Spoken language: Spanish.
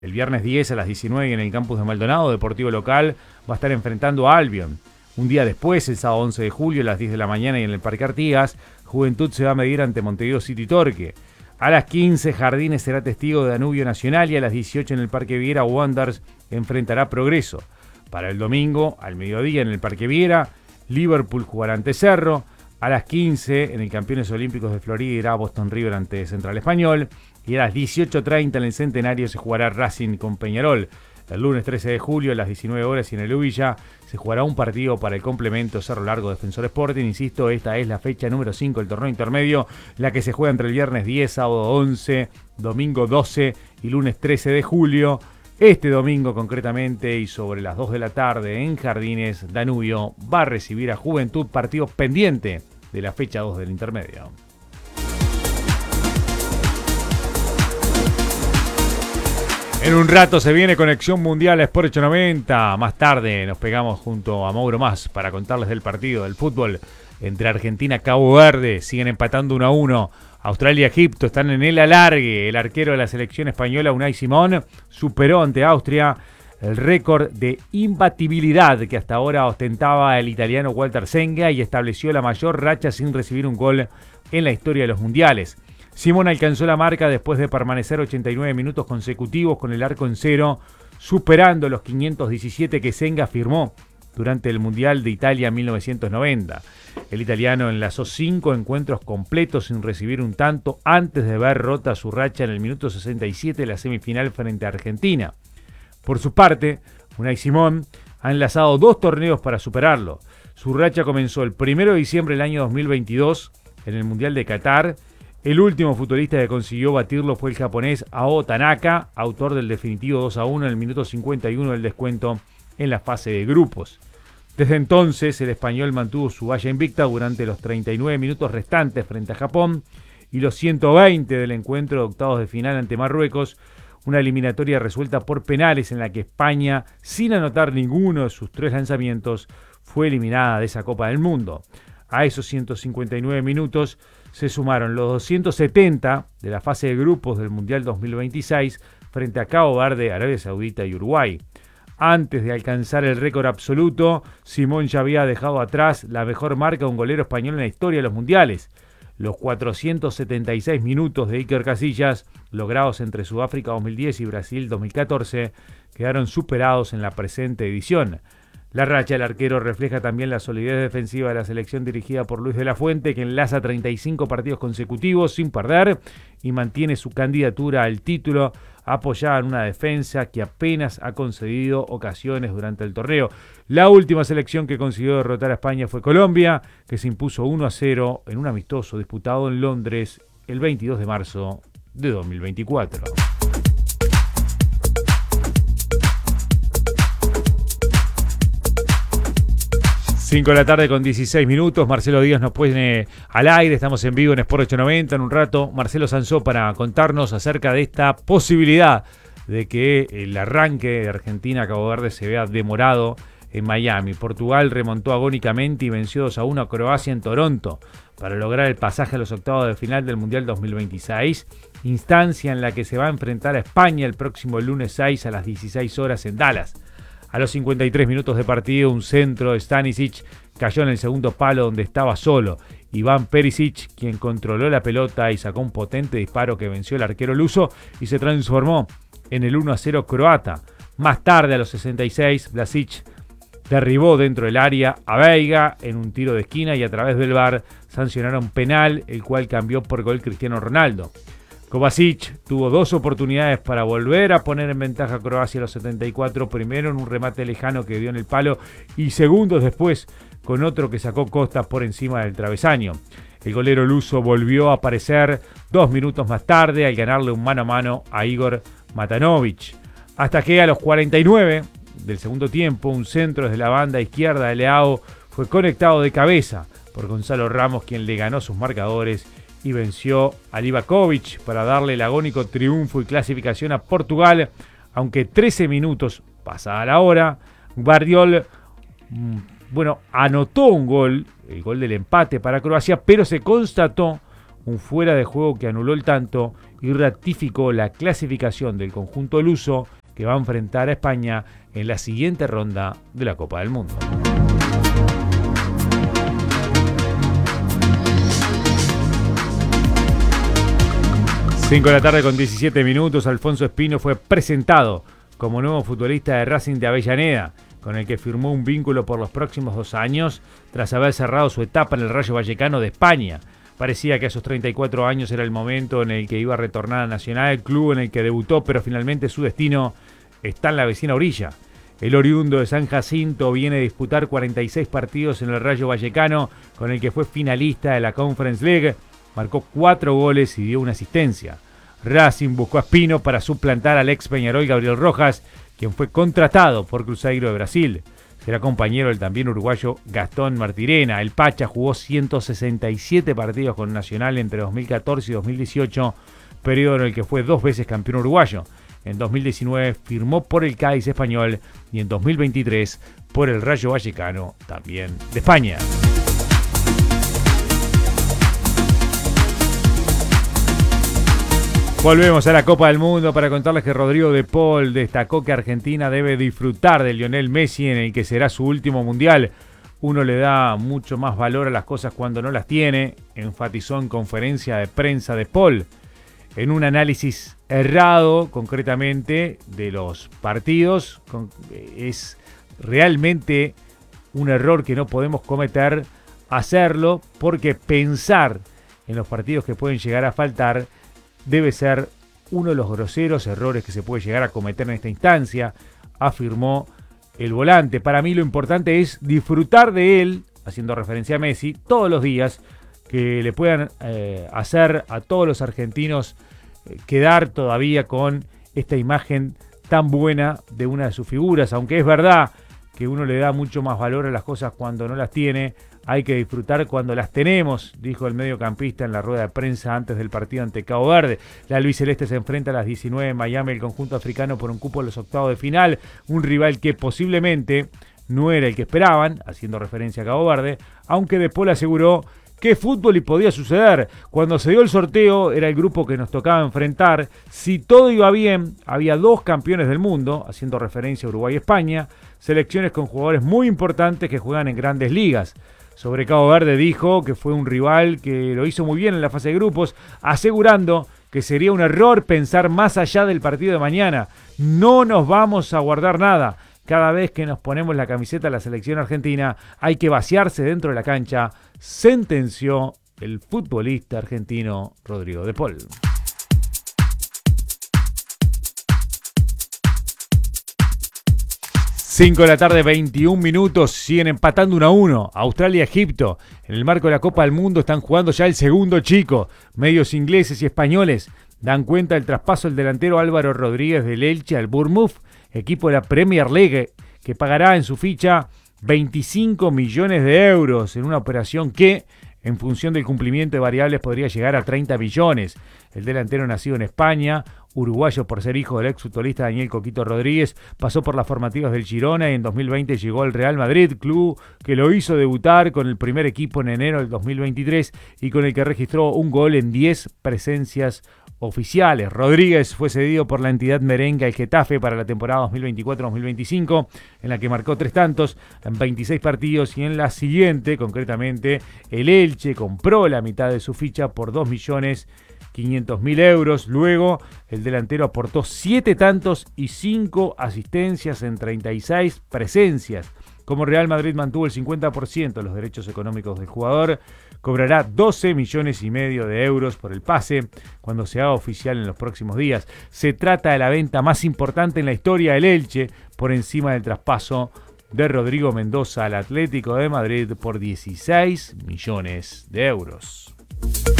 El viernes 10 a las 19 en el campus de Maldonado, Deportivo Local va a estar enfrentando a Albion. Un día después, el sábado 11 de julio, a las 10 de la mañana y en el Parque Artigas, Juventud se va a medir ante Montevideo City Torque. A las 15, Jardines será testigo de Danubio Nacional y a las 18 en el Parque Viera, Wanderers enfrentará Progreso. Para el domingo, al mediodía en el Parque Viera, Liverpool jugará ante Cerro. A las 15 en el Campeones Olímpicos de Florida irá Boston River ante Central Español. Y a las 18:30 en el Centenario se jugará Racing con Peñarol. El lunes 13 de julio a las 19 horas y en el Ubilla se jugará un partido para el complemento Cerro Largo Defensor Sporting. Insisto, esta es la fecha número 5 del torneo intermedio, la que se juega entre el viernes 10, sábado 11, domingo 12 y lunes 13 de julio. Este domingo concretamente y sobre las 2 de la tarde en Jardines, Danubio va a recibir a Juventud, partido pendiente de la fecha 2 del intermedio. En un rato se viene Conexión Mundial a Sport 890. Más tarde nos pegamos junto a Mauro Más para contarles del partido del fútbol entre Argentina y Cabo Verde. Siguen empatando 1-1. Australia y Egipto están en el alargue. El arquero de la selección española, Unai Simón, superó ante Austria el récord de imbatibilidad que hasta ahora ostentaba el italiano Walter Zenga y estableció la mayor racha sin recibir un gol en la historia de los mundiales. Simón alcanzó la marca después de permanecer 89 minutos consecutivos con el arco en cero, superando los 517 que Zenga firmó durante el Mundial de Italia 1990. El italiano enlazó 5 encuentros completos sin recibir un tanto antes de ver rota su racha en el minuto 67 de la semifinal frente a Argentina. Por su parte, Unai Simón ha enlazado 2 torneos para superarlo. Su racha comenzó el 1 de diciembre del año 2022 en el Mundial de Qatar. El último futbolista que consiguió batirlo fue el japonés Ao Tanaka, autor del definitivo 2-1 en el minuto 51 del descuento en la fase de grupos. Desde entonces, el español mantuvo su valla invicta durante los 39 minutos restantes frente a Japón y los 120 del encuentro de octavos de final ante Marruecos, una eliminatoria resuelta por penales en la que España, sin anotar ninguno de sus 3 lanzamientos, fue eliminada de esa Copa del Mundo. A esos 159 minutos se sumaron los 270 de la fase de grupos del Mundial 2026 frente a Cabo Verde, Arabia Saudita y Uruguay. Antes de alcanzar el récord absoluto, Simón ya había dejado atrás la mejor marca de un golero español en la historia de los mundiales. Los 476 minutos de Iker Casillas, logrados entre Sudáfrica 2010 y Brasil 2014, quedaron superados en la presente edición. La racha del arquero refleja también la solidez defensiva de la selección dirigida por Luis de la Fuente, que enlaza 35 partidos consecutivos sin perder y mantiene su candidatura al título apoyada en una defensa que apenas ha concedido ocasiones durante el torneo. La última selección que consiguió derrotar a España fue Colombia, que se impuso 1-0 en un amistoso disputado en Londres el 22 de marzo de 2024. 5 de la tarde con 16 minutos. Marcelo Díaz nos pone al aire. Estamos en vivo en Sport 890. En un rato, Marcelo Sansó para contarnos acerca de esta posibilidad de que el arranque de Argentina a Cabo Verde se vea demorado en Miami. Portugal remontó agónicamente y venció 2-1 a Croacia en Toronto para lograr el pasaje a los octavos de final del Mundial 2026. Instancia en la que se va a enfrentar a España el próximo lunes 6 a las 16 horas en Dallas. A los 53 minutos de partido, un centro de Stanisic cayó en el segundo palo donde estaba solo. Iván Perisic, quien controló la pelota y sacó un potente disparo que venció al arquero luso y se transformó en el 1-0 croata. Más tarde, a los 66, Vlasic derribó dentro del área a Veiga en un tiro de esquina y a través del VAR sancionaron penal, el cual cambió por gol Cristiano Ronaldo. Kovacic tuvo 2 oportunidades para volver a poner en ventaja a Croacia a los 74, primero en un remate lejano que dio en el palo y segundos después con otro que sacó Costa por encima del travesaño. El golero luso volvió a aparecer 2 minutos más tarde al ganarle un mano a mano a Igor Matanovic. Hasta que a los 49 del segundo tiempo, un centro desde la banda izquierda de Leao fue conectado de cabeza por Gonzalo Ramos, quien le ganó sus marcadores y venció a Livakovic para darle el agónico triunfo y clasificación a Portugal, aunque 13 minutos pasada la hora, Guardiol anotó un gol, el gol del empate para Croacia, pero se constató un fuera de juego que anuló el tanto y ratificó la clasificación del conjunto luso que va a enfrentar a España en la siguiente ronda de la Copa del Mundo. 5 de la tarde con 17 minutos, Alfonso Espino fue presentado como nuevo futbolista de Racing de Avellaneda, con el que firmó un vínculo por los próximos 2 años, tras haber cerrado su etapa en el Rayo Vallecano de España. Parecía que a sus 34 años era el momento en el que iba a retornar a Nacional, club en el que debutó, pero finalmente su destino está en la vecina orilla. El oriundo de San Jacinto viene a disputar 46 partidos en el Rayo Vallecano, con el que fue finalista de la Conference League. Marcó 4 goles y dio una asistencia. Racing buscó a Espino para suplantar al ex Peñarol Gabriel Rojas, quien fue contratado por Cruzeiro de Brasil. Será compañero del también uruguayo Gastón Martirena. El Pacha jugó 167 partidos con Nacional entre 2014 y 2018, periodo en el que fue 2 veces campeón uruguayo. En 2019 firmó por el Cádiz español y en 2023 por el Rayo Vallecano, también de España. Volvemos a la Copa del Mundo para contarles que Rodrigo de Paul destacó que Argentina debe disfrutar de Lionel Messi en el que será su último mundial. Uno le da mucho más valor a las cosas cuando no las tiene, enfatizó en conferencia de prensa de Paul. En un análisis errado, concretamente, de los partidos, es realmente un error que no podemos cometer hacerlo, porque pensar en los partidos que pueden llegar a faltar debe ser uno de los groseros errores que se puede llegar a cometer en esta instancia, afirmó el volante. Para mí lo importante es disfrutar de él, haciendo referencia a Messi, todos los días, que le puedan hacer a todos los argentinos quedar todavía con esta imagen tan buena de una de sus figuras. Aunque es verdad que uno le da mucho más valor a las cosas cuando no las tiene, hay que disfrutar cuando las tenemos, dijo el mediocampista en la rueda de prensa antes del partido ante Cabo Verde. La albiceleste se enfrenta a las 19 en Miami, el conjunto africano, por un cupo a los octavos de final, un rival que posiblemente no era el que esperaban, haciendo referencia a Cabo Verde, aunque De Paul aseguró que fútbol y podía suceder. Cuando se dio el sorteo era el grupo que nos tocaba enfrentar. Si todo iba bien, había 2 campeones del mundo, haciendo referencia a Uruguay y España, selecciones con jugadores muy importantes que juegan en grandes ligas. Sobre Cabo Verde dijo que fue un rival que lo hizo muy bien en la fase de grupos, asegurando que sería un error pensar más allá del partido de mañana. No nos vamos a guardar nada. Cada vez que nos ponemos la camiseta de la selección argentina hay que vaciarse dentro de la cancha, sentenció el futbolista argentino Rodrigo de Paul. 5 de la tarde, 21 minutos, siguen empatando 1-1. Australia y Egipto, en el marco de la Copa del Mundo, están jugando ya el segundo chico. Medios ingleses y españoles dan cuenta del traspaso del delantero Álvaro Rodríguez del Elche al Bournemouth, equipo de la Premier League, que pagará en su ficha 25 millones de euros en una operación que, en función del cumplimiento de variables, podría llegar a 30 millones. El delantero, nacido en España, uruguayo por ser hijo del exfutbolista Daniel Coquito Rodríguez, pasó por las formativas del Girona y en 2020 llegó al Real Madrid, club que lo hizo debutar con el primer equipo en enero del 2023 y con el que registró un gol en 10 presencias oficiales. Rodríguez fue cedido por la entidad merengue al Getafe para la temporada 2024-2025, en la que marcó 3 tantos en 26 partidos, y en la siguiente, concretamente, el Elche compró la mitad de su ficha por 2.500.000 euros. Luego, el delantero aportó 7 tantos y 5 asistencias en 36 presencias. Como Real Madrid mantuvo el 50% de los derechos económicos del jugador, cobrará 12 millones y medio de euros por el pase cuando se haga oficial en los próximos días. Se trata de la venta más importante en la historia del Elche, por encima del traspaso de Rodrigo Mendoza al Atlético de Madrid por 16 millones de euros.